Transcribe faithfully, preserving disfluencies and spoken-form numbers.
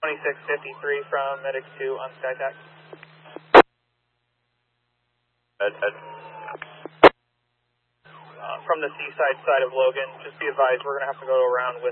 twenty-six fifty-three from Medic two on SkyTac. Ed, Ed. Uh, from the seaside side of Logan, just be advised we're going to have to go around with